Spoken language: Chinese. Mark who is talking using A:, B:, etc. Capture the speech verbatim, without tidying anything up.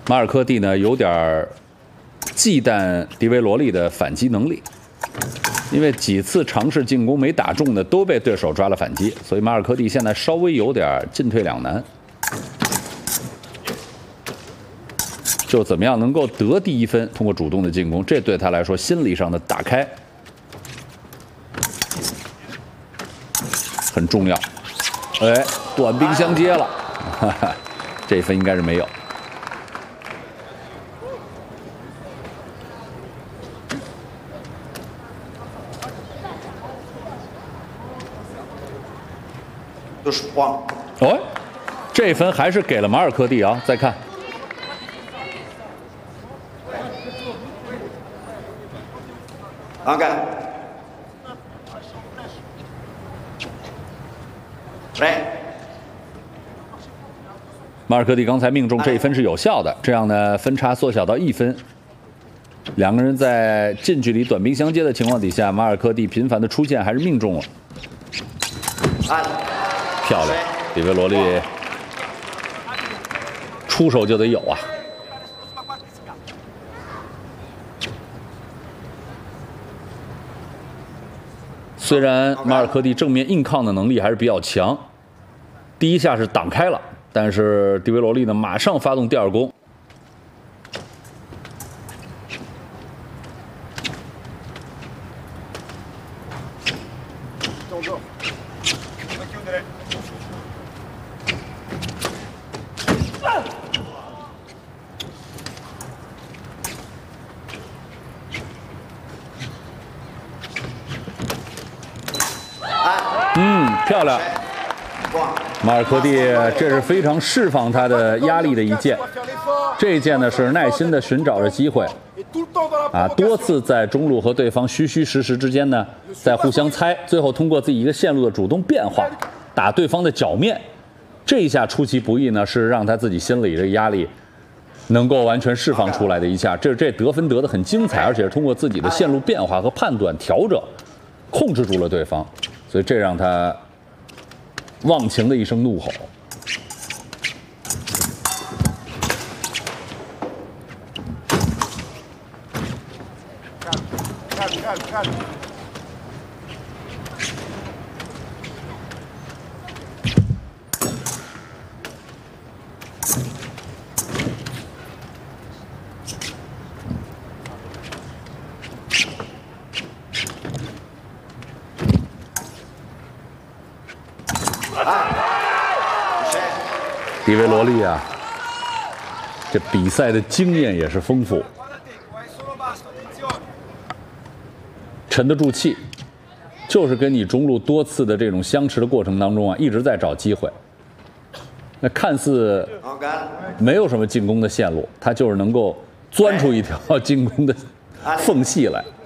A: 马尔科蒂呢有点忌惮迪维罗利的反击能力，因为几次尝试进攻没打中的都被对手抓了反击，所以马尔科蒂现在稍微有点进退两难。就怎么样能够得第一分，通过主动的进攻，这对他来说心理上的打开很重要。哎，短兵相接了，哈哈，这分应该是没有。
B: 都是慌。
A: 哦，这分还是给了马尔科蒂啊！再看，
B: 阿盖，来，
A: 马尔科蒂刚才命中这一分是有效的，这样呢分差缩小到一分。两个人在近距离短兵相接的情况底下，马尔科蒂频繁的出现还是命中了。漂亮，迪维罗利出手就得有啊！虽然马尔科蒂正面硬抗的能力还是比较强，第一下是挡开了，但是迪维罗利呢马上发动第二攻。 嗯，漂亮，马尔科蒂，这是非常释放他的压力的一剑。这一剑呢是耐心的寻找着机会，啊，多次在中路和对方虚虚实实之间呢，在互相猜，最后通过自己一个线路的主动变化，打对方的脚面。这一下出其不意呢，是让他自己心里的压力能够完全释放出来的一下。这这得分得的很精彩，而且是通过自己的线路变化和判断调整，控制住了对方。 所以这让他忘情的一声怒吼。
C: 看看看！
A: 迪维罗利啊，这比赛的经验也是丰富，沉得住气，就是跟你中路多次的这种相持的过程当中啊，一直在找机会。那看似没有什么进攻的线路，他就是能够钻出一条进攻的缝隙来。